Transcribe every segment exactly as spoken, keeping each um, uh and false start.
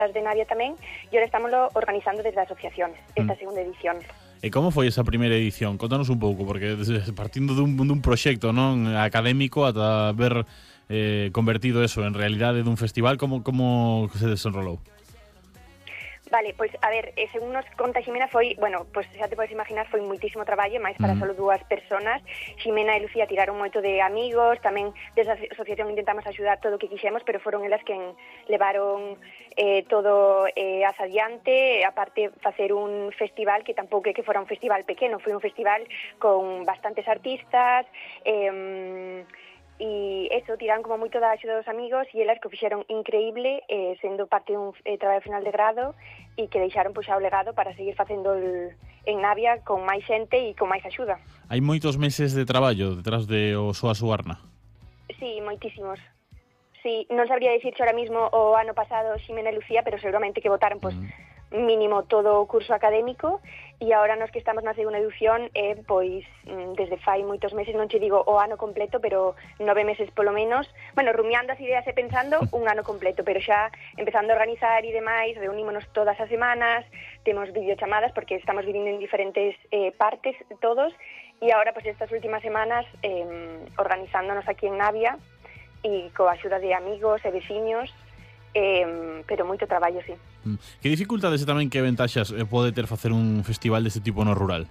de Navia tamén, e ahora estamos organizando desde a asociación esta mm. segunda edición. E como foi esa primeira edición? Contanos un pouco, porque partindo dun, dun proxecto non académico ata ver eh, convertido eso en realidade dun festival, como, como se desenrolou? Vale, pois, a ver, eh, según nos conta Ximena foi, bueno, pois xa te podes imaginar, foi moitísimo traballo, máis para mm. solo dúas personas. Ximena e Lucía tiraron moito de amigos, tamén desde a asociación intentamos axudar todo o que quixemos, pero foron elas quen levaron eh, todo eh, as adiante, aparte facer un festival que tampouco é que fora un festival pequeno, foi un festival con bastantes artistas, eh, e eso, tiran como moito da axuda dos amigos e elas que o fixeron increíble, eh, sendo parte dun eh, traballo final de grado e que deixaron pois, xa o legado para seguir facendo el, en Navia con máis xente e con máis axuda. Hai moitos meses de traballo detrás de o Soa Suarna? Sí, moitísimos. Sí, non sabría dicirche ahora mismo o ano pasado Ximena e Lucía, pero seguramente que votaron pois, mm. mínimo todo o curso académico e agora nos que estamos na segunda edición eh, pois desde fai moitos meses, non che digo o ano completo, pero nove meses polo menos, bueno, rumiando as ideas e pensando un ano completo, pero xa empezando a organizar e demais, reunímonos todas as semanas, temos videochamadas porque estamos vivindo en diferentes eh, partes todos e agora pois estas últimas semanas eh, organizándonos aquí en Navia e coa axuda de amigos e veciños, eh, pero moito traballo, sí. Que dificultades e tamén que ventaxas pode ter facer un festival deste tipo no rural?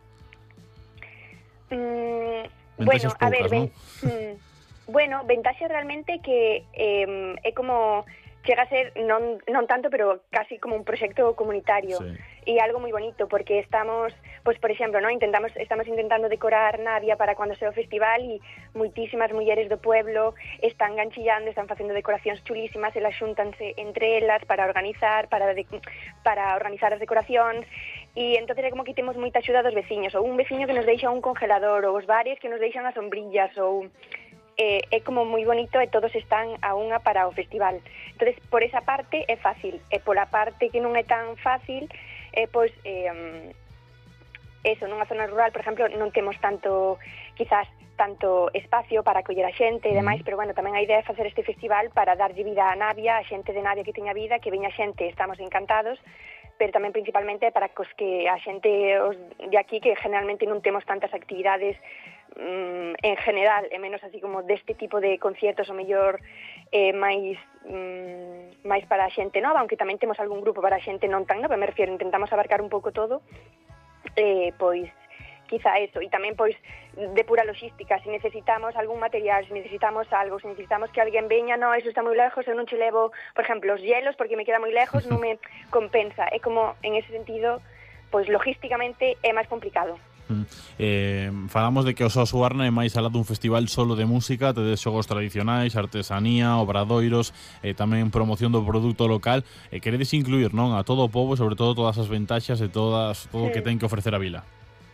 Mm, bueno, poucas, a ver, ¿no? ven, mm, bueno, ventaxa realmente que eh, é como chega a ser non, non tanto, pero casi como un proxecto comunitario. Sí. E algo moi bonito, porque estamos, pois por exemplo, ¿no? intentamos estamos intentando decorar Navia para cando sea o festival e moitísimas mulleres do pueblo están ganchillando, están facendo decoracións chulísimas, elas xúntanse entre elas para organizar, para de, para organizar as decoracións. E entonces é como que temos moita axuda dos veciños, ou un veciño que nos deixa un congelador, ou os bares que nos deixan as sombrillas, ou eh, é como moi bonito e todos están a unha para o festival. Entonces, por esa parte é fácil, e pola parte que non é tan fácil, eh, pois, eh, eso, nunha zona rural, por exemplo, non temos tanto, quizás, tanto espacio para acoller a xente e demais, pero bueno, tamén a idea é facer este festival para darlle vida a Navia, a xente de Navia que teña vida, que veña xente, estamos encantados, pero tamén principalmente para cos que a xente os de aquí que generalmente non temos tantas actividades mm, en general, e menos así como deste tipo de conciertos o mellor eh, máis mm, máis para a xente nova, aunque tamén temos algún grupo para a xente non tan nova, me refiero, intentamos abarcar un pouco todo, eh, pois quizá eso, e tamén pois de pura logística, se necesitamos algún material, se necesitamos algo, se necesitamos que alguén veña, no, eso está moi lejos, eu non che levo, por exemplo, os hielos porque me queda moi lejos, non me compensa, é como en ese sentido, pois logísticamente é máis complicado. Mm. Eh, falamos de que o Soa Suarna é máis alá dun festival solo de música, tedes xogos tradicionais, artesanía, obradoiros, eh, tamén promoción do produto local, e eh, queredes incluir, non, a todo o pobo, sobre todo todas as ventaxas e todas todo o que ten que ofrecer a vila.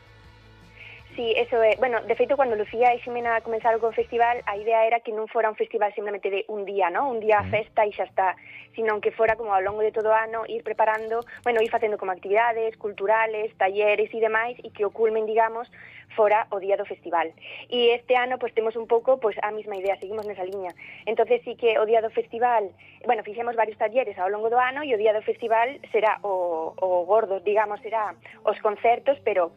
Sí, eso é, bueno, de feito, cando Lucía e Ximena comenzaron co festival, a idea era que non fora un festival simplemente de un día, ¿no? Un día a festa e xa está, sino que fora como ao longo de todo o ano ir preparando, bueno, ir facendo como actividades culturales, talleres e demais, e que o culmen, digamos, fora o día do festival. E este ano, pois, temos un pouco, pois, a mesma idea, seguimos nesa liña. Entonces, sí que o día do festival, bueno, fixemos varios talleres ao longo do ano, e o día do festival será o, o gordo, digamos, será os concertos, pero